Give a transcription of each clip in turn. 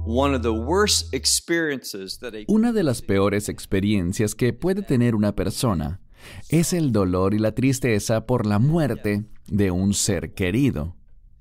Una de las peores experiencias que puede tener una persona es el dolor y la tristeza por la muerte de un ser querido.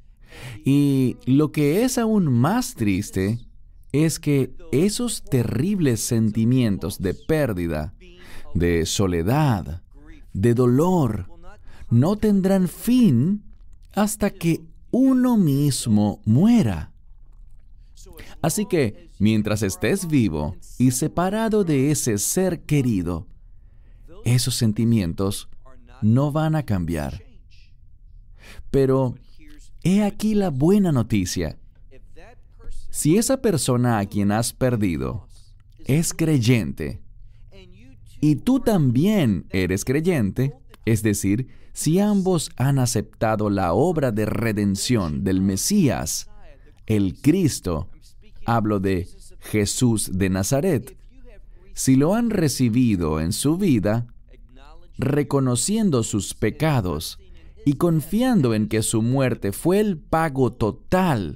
Y lo que es aún más triste es que esos terribles sentimientos de pérdida, de soledad, de dolor, no tendrán fin hasta que uno mismo muera. Así que, mientras estés vivo y separado de ese ser querido, esos sentimientos no van a cambiar. Pero he aquí la buena noticia. Si esa persona a quien has perdido es creyente, y tú también eres creyente, es decir, si ambos han aceptado la obra de redención del Mesías, el Cristo, hablo de Jesús de Nazaret, si lo han recibido en su vida, reconociendo sus pecados y confiando en que su muerte fue el pago total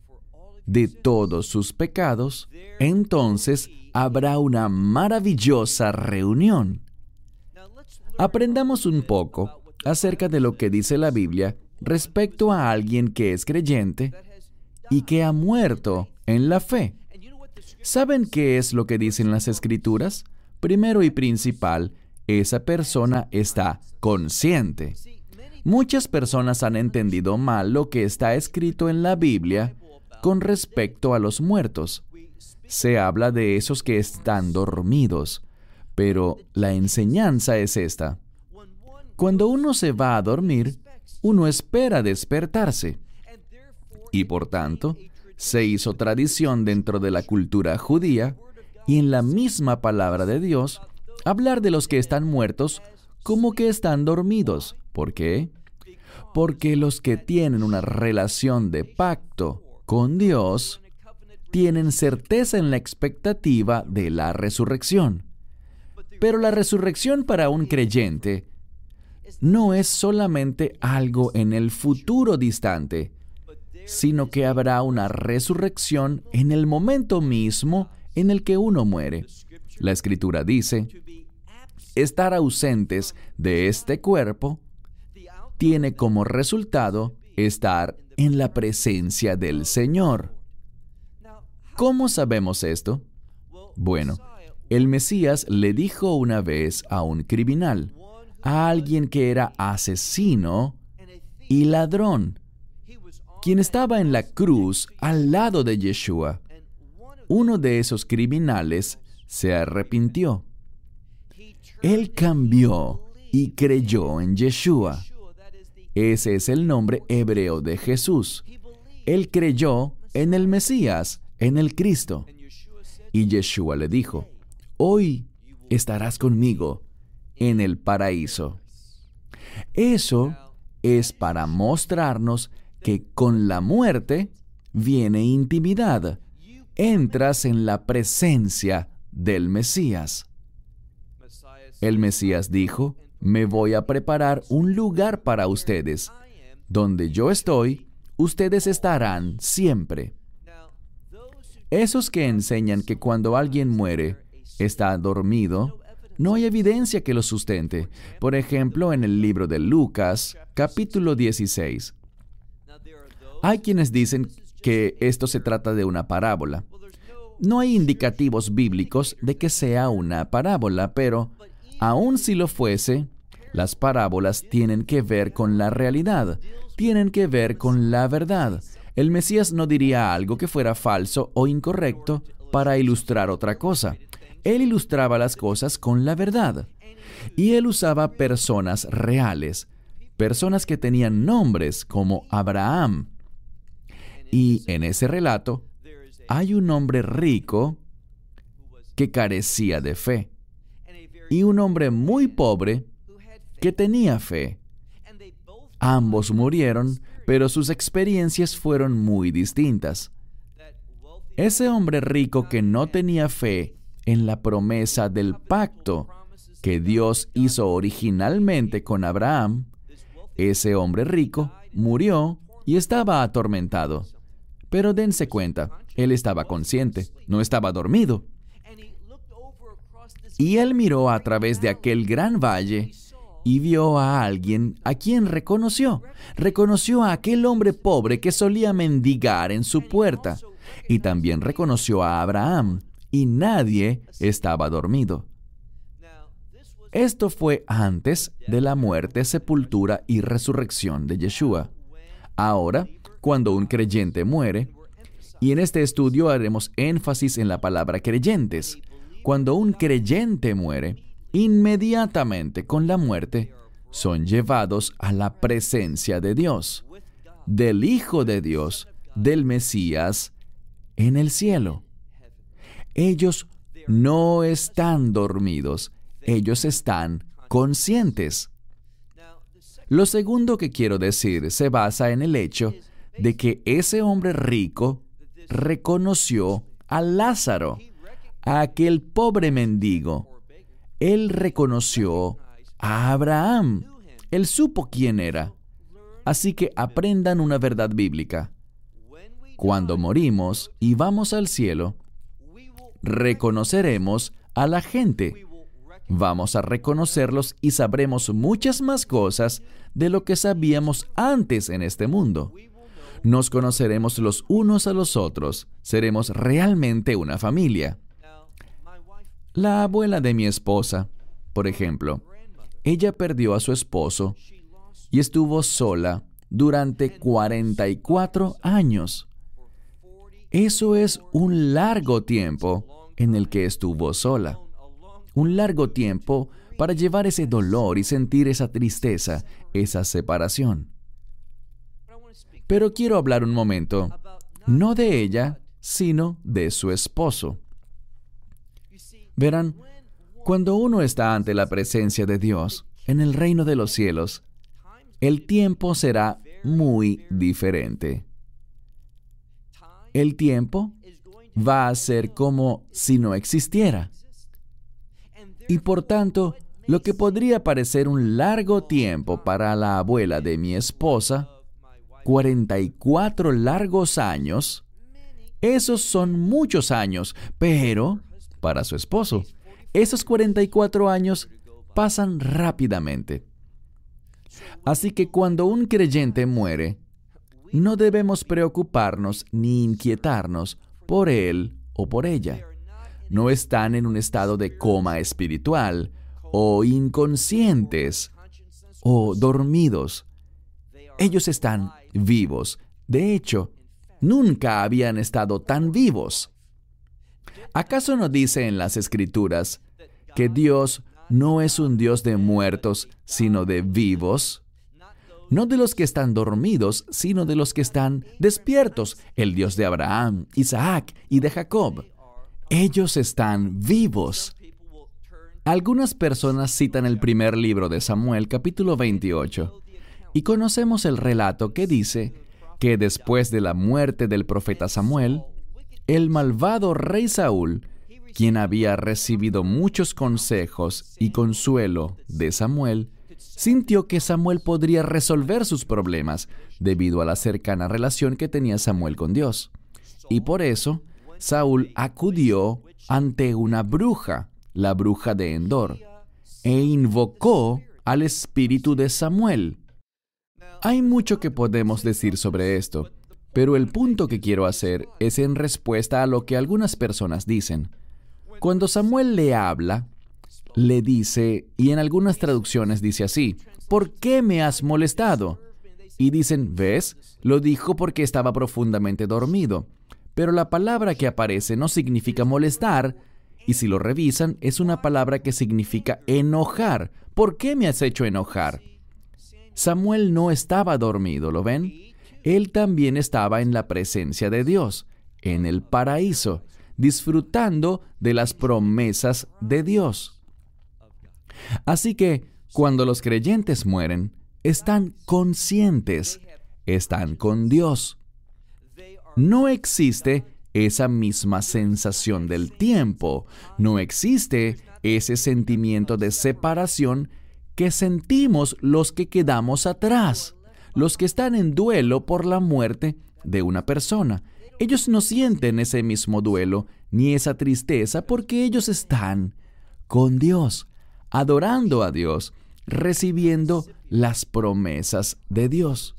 de todos sus pecados, entonces habrá una maravillosa reunión. Aprendamos un poco acerca de lo que dice la Biblia respecto a alguien que es creyente y que ha muerto en la fe. ¿Saben qué es lo que dicen las Escrituras? Primero y principal, esa persona está consciente. Muchas personas han entendido mal lo que está escrito en la Biblia con respecto a los muertos. Se habla de esos que están dormidos, pero la enseñanza es esta. Cuando uno se va a dormir, uno espera despertarse. Y por tanto, se hizo tradición dentro de la cultura judía y en la misma palabra de Dios hablar de los que están muertos como que están dormidos. ¿Por qué? Porque los que tienen una relación de pacto con Dios tienen certeza en la expectativa de la resurrección. Pero la resurrección para un creyente no es solamente algo en el futuro distante, sino que habrá una resurrección en el momento mismo en el que uno muere. La Escritura dice, estar ausentes de este cuerpo tiene como resultado estar en la presencia del Señor. ¿Cómo sabemos esto? Bueno, el Mesías le dijo una vez a un criminal, a alguien que era asesino y ladrón, quien estaba en la cruz al lado de Yeshua. Uno de esos criminales se arrepintió. Él cambió y creyó en Yeshua. Ese es el nombre hebreo de Jesús. Él creyó en el Mesías, en el Cristo. Y Yeshua le dijo, hoy estarás conmigo en el paraíso. Eso es para mostrarnos que con la muerte viene intimidad. Entras en la presencia del Mesías. El Mesías dijo, me voy a preparar un lugar para ustedes. Donde yo estoy, ustedes estarán siempre. Esos que enseñan que cuando alguien muere, está dormido, no hay evidencia que lo sustente. Por ejemplo, en el libro de Lucas, capítulo 16. Hay quienes dicen que esto se trata de una parábola. No hay indicativos bíblicos de que sea una parábola, pero aun si lo fuese, las parábolas tienen que ver con la realidad, tienen que ver con la verdad. El Mesías no diría algo que fuera falso o incorrecto para ilustrar otra cosa. Él ilustraba las cosas con la verdad. Y él usaba personas reales, personas que tenían nombres como Abraham. Y en ese relato hay un hombre rico que carecía de fe y un hombre muy pobre que tenía fe. Ambos murieron, pero sus experiencias fueron muy distintas. Ese hombre rico que no tenía fe en la promesa del pacto que Dios hizo originalmente con Abraham, ese hombre rico murió y estaba atormentado. Pero dense cuenta, él estaba consciente, no estaba dormido. Y él miró a través de aquel gran valle y vio a alguien a quien reconoció. Reconoció a aquel hombre pobre que solía mendigar en su puerta. Y también reconoció a Abraham. Y nadie estaba dormido. Esto fue antes de la muerte, sepultura y resurrección de Yeshua. Ahora, cuando un creyente muere, y en este estudio haremos énfasis en la palabra creyentes, cuando un creyente muere, inmediatamente con la muerte, son llevados a la presencia de Dios, del Hijo de Dios, del Mesías, en el cielo. Ellos no están dormidos, ellos están conscientes. Lo segundo que quiero decir se basa en el hecho de que ese hombre rico reconoció a Lázaro, a aquel pobre mendigo. Él reconoció a Abraham. Él supo quién era. Así que aprendan una verdad bíblica. Cuando morimos y vamos al cielo, reconoceremos a la gente. Vamos a reconocerlos y sabremos muchas más cosas de lo que sabíamos antes en este mundo. Nos conoceremos los unos a los otros. Seremos realmente una familia. La abuela de mi esposa, por ejemplo, ella perdió a su esposo y estuvo sola durante 44 años. Eso es un largo tiempo en el que estuvo sola. Un largo tiempo para llevar ese dolor y sentir esa tristeza, esa separación. Pero quiero hablar un momento, no de ella, sino de su esposo. Verán, cuando uno está ante la presencia de Dios, en el reino de los cielos, el tiempo será muy diferente. El tiempo va a ser como si no existiera. Y por tanto, lo que podría parecer un largo tiempo para la abuela de mi esposa, 44 largos años, esos son muchos años, pero para su esposo, esos 44 años pasan rápidamente. Así que cuando un creyente muere, no debemos preocuparnos ni inquietarnos por él o por ella. No están en un estado de coma espiritual, o inconscientes, o dormidos. Ellos están vivos. De hecho, nunca habían estado tan vivos. ¿Acaso no dice en las Escrituras que Dios no es un Dios de muertos, sino de vivos? No de los que están dormidos, sino de los que están despiertos, el Dios de Abraham, Isaac y de Jacob. Ellos están vivos. Algunas personas citan el primer libro de Samuel, capítulo 28, y conocemos el relato que dice que después de la muerte del profeta Samuel, el malvado rey Saúl, quien había recibido muchos consejos y consuelo de Samuel, sintió que Samuel podría resolver sus problemas debido a la cercana relación que tenía Samuel con Dios. Y por eso, Saúl acudió ante una bruja, la bruja de Endor, e invocó al espíritu de Samuel. Hay mucho que podemos decir sobre esto, pero el punto que quiero hacer es en respuesta a lo que algunas personas dicen. Cuando Samuel le habla, le dice, y en algunas traducciones dice así, ¿por qué me has molestado? Y dicen, ¿ves? Lo dijo porque estaba profundamente dormido. Pero la palabra que aparece no significa molestar, y si lo revisan, es una palabra que significa enojar. ¿Por qué me has hecho enojar? Samuel no estaba dormido, ¿lo ven? Él también estaba en la presencia de Dios, en el paraíso, disfrutando de las promesas de Dios. Así que, cuando los creyentes mueren, están conscientes, están con Dios. No existe esa misma sensación del tiempo, no existe ese sentimiento de separación que sentimos los que quedamos atrás, los que están en duelo por la muerte de una persona. Ellos no sienten ese mismo duelo ni esa tristeza porque ellos están con Dios, adorando a Dios, recibiendo las promesas de Dios.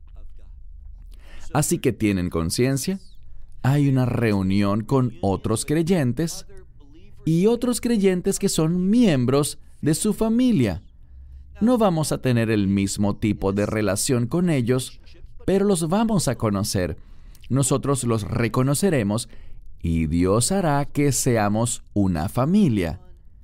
Así que tienen conciencia, hay una reunión con otros creyentes y otros creyentes que son miembros de su familia. No vamos a tener el mismo tipo de relación con ellos, pero los vamos a conocer. Nosotros los reconoceremos y Dios hará que seamos una familia.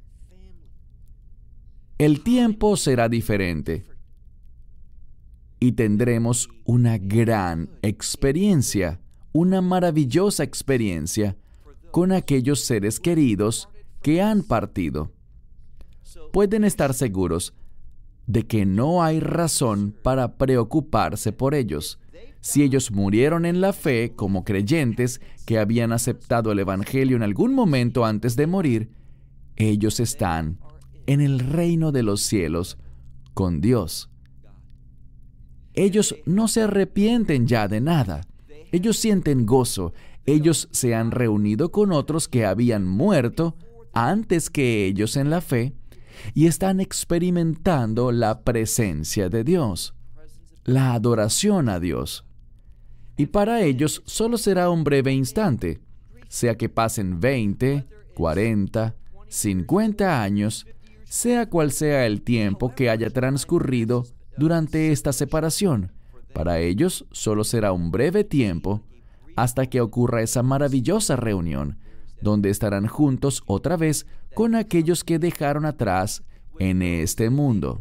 El tiempo será diferente y tendremos una gran experiencia, una maravillosa experiencia con aquellos seres queridos que han partido. Pueden estar seguros de que no hay razón para preocuparse por ellos. Si ellos murieron en la fe como creyentes que habían aceptado el Evangelio en algún momento antes de morir, ellos están en el reino de los cielos con Dios. Ellos no se arrepienten ya de nada. Ellos sienten gozo. Ellos se han reunido con otros que habían muerto antes que ellos en la fe y están experimentando la presencia de Dios, la adoración a Dios. Y para ellos solo será un breve instante, sea que pasen 20, 40, 50 años, sea cual sea el tiempo que haya transcurrido durante esta separación. Para ellos solo será un breve tiempo hasta que ocurra esa maravillosa reunión, donde estarán juntos otra vez con aquellos que dejaron atrás en este mundo.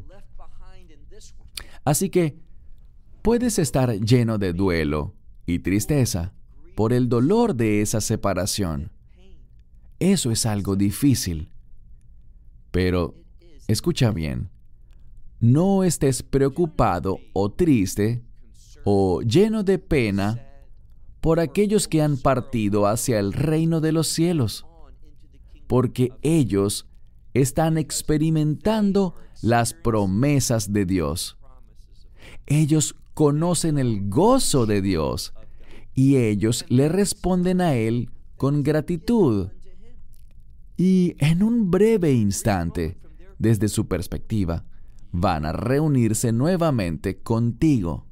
Así que puedes estar lleno de duelo y tristeza por el dolor de esa separación. Eso es algo difícil. Pero, escucha bien, no estés preocupado o triste o lleno de pena por aquellos que han partido hacia el reino de los cielos, porque ellos están experimentando las promesas de Dios. Ellos conocen el gozo de Dios y ellos le responden a Él con gratitud. Y en un breve instante, desde su perspectiva, van a reunirse nuevamente contigo.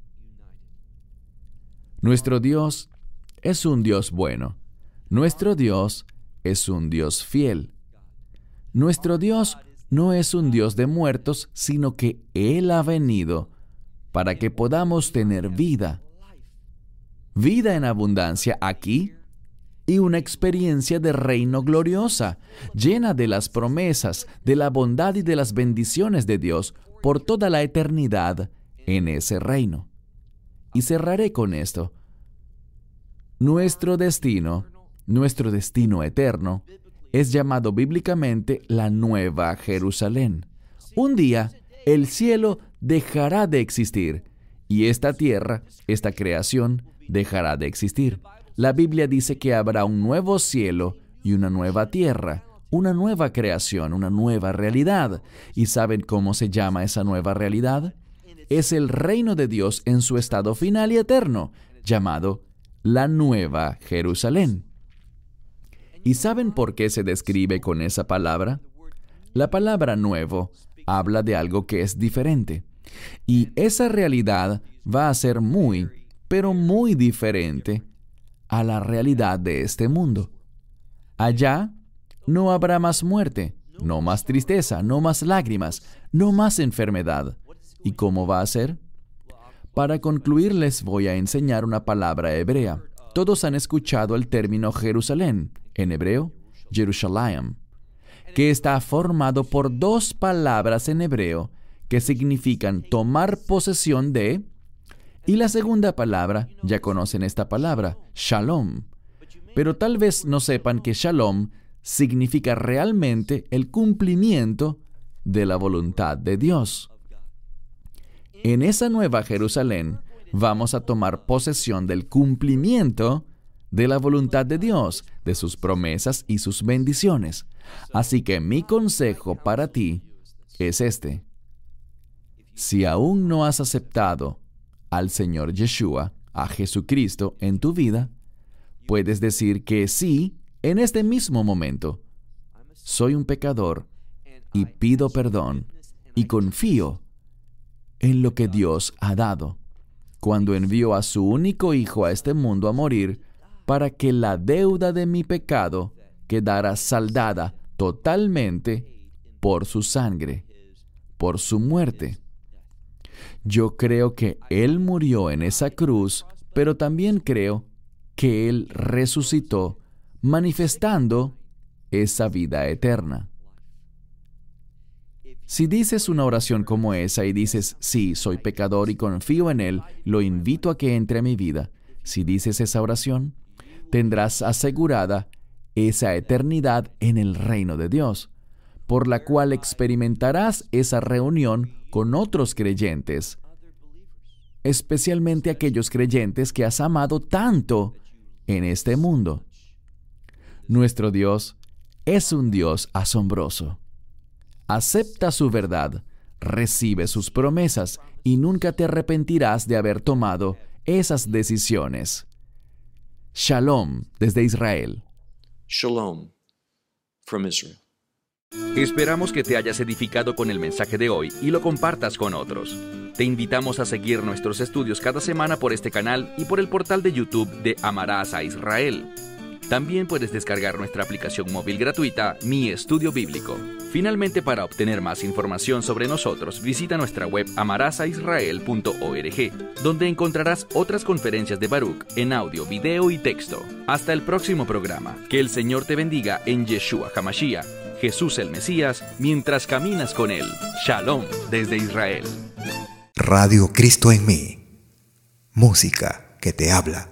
Nuestro Dios es un Dios bueno. Nuestro Dios es un Dios fiel. Nuestro Dios no es un Dios de muertos, sino que Él ha venido para que podamos tener vida. Vida en abundancia aquí y una experiencia de reino gloriosa, llena de las promesas, de la bondad y de las bendiciones de Dios por toda la eternidad en ese reino. Y cerraré con esto. Nuestro destino eterno, es llamado bíblicamente la Nueva Jerusalén. Un día, el cielo dejará de existir y esta tierra, esta creación, dejará de existir. La Biblia dice que habrá un nuevo cielo y una nueva tierra, una nueva creación, una nueva realidad. ¿Y saben cómo se llama esa nueva realidad? Es el reino de Dios en su estado final y eterno, llamado la Nueva Jerusalén. ¿Y saben por qué se describe con esa palabra? La palabra nuevo habla de algo que es diferente. Y esa realidad va a ser muy, pero muy diferente a la realidad de este mundo. Allá no habrá más muerte, no más tristeza, no más lágrimas, no más enfermedad. ¿Y cómo va a ser? Para concluir, les voy a enseñar una palabra hebrea. Todos han escuchado el término Jerusalén, en hebreo, Jerusalem, que está formado por dos palabras en hebreo que significan tomar posesión de, y la segunda palabra, ya conocen esta palabra, Shalom. Pero tal vez no sepan que Shalom significa realmente el cumplimiento de la voluntad de Dios. En esa nueva Jerusalén vamos a tomar posesión del cumplimiento de la voluntad de Dios, de sus promesas y sus bendiciones. Así que mi consejo para ti es este. Si aún no has aceptado al Señor Yeshua, a Jesucristo en tu vida, Puedes decir que sí en este mismo momento. Soy un pecador y pido perdón y confío en lo que Dios ha dado cuando envió a su único Hijo a este mundo a morir para que la deuda de mi pecado quedara saldada totalmente por su sangre, por su muerte. Yo creo que Él murió en esa cruz, pero también creo que Él resucitó, manifestando esa vida eterna. Si dices una oración como esa y dices, sí, soy pecador y confío en Él, lo invito a que entre a mi vida. Si dices esa oración, tendrás asegurada esa eternidad en el reino de Dios, por la cual experimentarás esa reunión con otros creyentes, especialmente aquellos creyentes que has amado tanto en este mundo. Nuestro Dios es un Dios asombroso. Acepta su verdad, recibe sus promesas y nunca te arrepentirás de haber tomado esas decisiones. Shalom desde Israel. Shalom from Israel. Esperamos que te hayas edificado con el mensaje de hoy y lo compartas con otros. Te invitamos a seguir nuestros estudios cada semana por este canal y por el portal de YouTube de Amarás a Israel. También puedes descargar nuestra aplicación móvil gratuita, Mi Estudio Bíblico. Finalmente, para obtener más información sobre nosotros, visita nuestra web amarasaisrael.org, donde encontrarás otras conferencias de Baruch en audio, video y texto. Hasta el próximo programa. Que el Señor te bendiga en Yeshua HaMashiach, Jesús el Mesías, mientras caminas con Él. Shalom desde Israel. Radio Cristo en mí. Música que te habla.